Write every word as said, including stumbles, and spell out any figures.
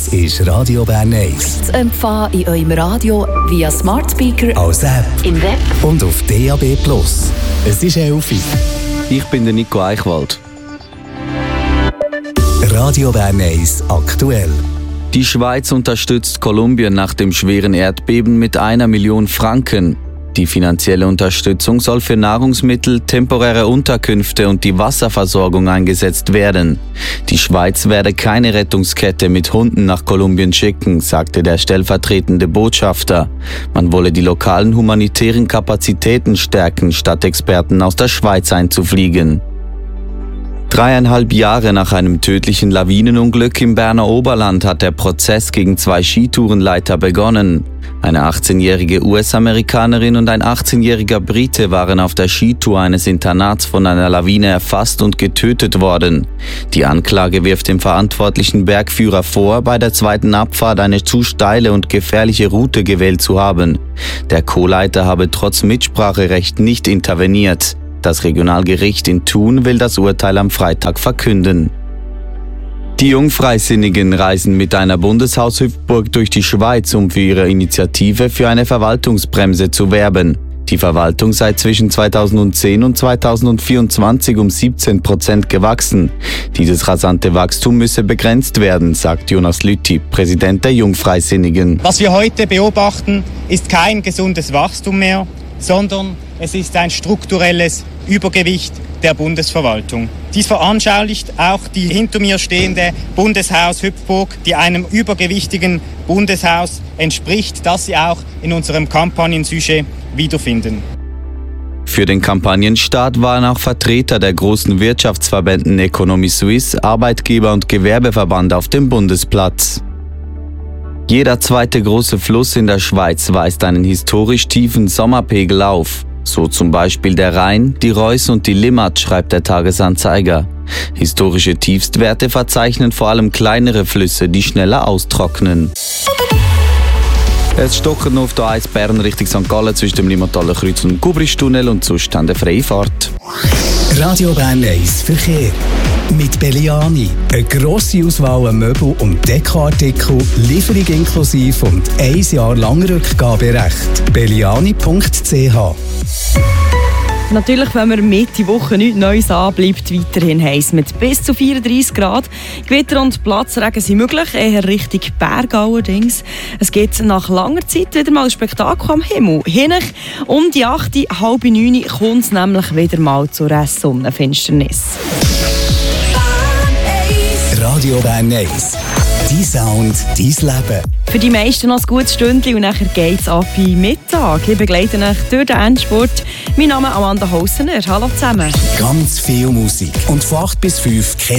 ist Radio Bern eins. Zu empfangen in eurem Radio via Smart Speaker, als App, im Web und auf D A B Plus. Es ist elf Uhr. Ich bin der Nico Eichwald. Radio Bern eins aktuell. Die Schweiz unterstützt Kolumbien nach dem schweren Erdbeben mit einer Million Franken. Die finanzielle Unterstützung soll für Nahrungsmittel, temporäre Unterkünfte und die Wasserversorgung eingesetzt werden. Die Schweiz werde keine Rettungskette mit Hunden nach Kolumbien schicken, sagte der stellvertretende Botschafter. Man wolle die lokalen humanitären Kapazitäten stärken, statt Experten aus der Schweiz einzufliegen. Dreieinhalb Jahre nach einem tödlichen Lawinenunglück im Berner Oberland hat der Prozess gegen zwei Skitourenleiter begonnen. Eine achtzehnjährige U S-Amerikanerin und ein achtzehnjähriger Brite waren auf der Skitour eines Internats von einer Lawine erfasst und getötet worden. Die Anklage wirft dem verantwortlichen Bergführer vor, bei der zweiten Abfahrt eine zu steile und gefährliche Route gewählt zu haben. Der Co-Leiter habe trotz Mitspracherecht nicht interveniert. Das Regionalgericht in Thun will das Urteil am Freitag verkünden. Die Jungfreisinnigen reisen mit einer Bundeshaushüpfburg durch die Schweiz, um für ihre Initiative für eine Verwaltungsbremse zu werben. Die Verwaltung sei zwischen zweitausendzehn und zweitausendvierundzwanzig um siebzehn Prozent gewachsen. Dieses rasante Wachstum müsse begrenzt werden, sagt Jonas Lüthi, Präsident der Jungfreisinnigen. Was wir heute beobachten, ist kein gesundes Wachstum mehr, sondern es ist ein strukturelles Übergewicht der Bundesverwaltung. Dies veranschaulicht auch die hinter mir stehende Bundeshaus-Hüpfburg, die einem übergewichtigen Bundeshaus entspricht, das Sie auch in unserem Kampagnensujet wiederfinden. Für den Kampagnenstart waren auch Vertreter der großen Wirtschaftsverbänden Economy Suisse, Arbeitgeber- und Gewerbeverband auf dem Bundesplatz. Jeder zweite große Fluss in der Schweiz weist einen historisch tiefen Sommerpegel auf. So zum Beispiel der Rhein, die Reuss und die Limmat, schreibt der Tagesanzeiger. Historische Tiefstwerte verzeichnen vor allem kleinere Flüsse, die schneller austrocknen. Es stockert noch auf der eins Bern Richtung Sankt Gallen zwischen dem Limmataler Kreuz und dem Kubristunnel und sonst eine freie Fahrt. Radio Bern eins Verkehr. Mit Belliani. Eine grosse Auswahl an Möbel- und Dekoartikel, Lieferung inklusive und ein Jahr lang Rückgaberecht. belliani punkt c h. Natürlich, wenn wir Mitte Woche nichts Neues an, bleibt weiterhin heiß mit bis zu vierunddreissig Grad. Gewitter und Platzregen sind möglich, eher Richtung Berg allerdings. Es gibt nach langer Zeit wieder mal ein Spektakel am Himmel. Hinech um die acht, halb neun kommt es nämlich wieder mal zur Sonnenfinsternis. Radio Bern eins. Dein Sound, dein Leben. Für die meisten noch ein gutes Stündchen und nachher geht es ab in Mittag. Ich begleite euch durch den Endspurt. Mein Name ist Amanda Hossener. Hallo zusammen. Ganz viel Musik. Und von acht bis fünf